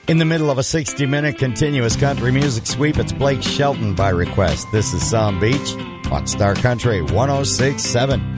In the middle of a 60-minute continuous country music sweep, it's Blake Shelton by request. This is Some Beach on Star Country 106.7.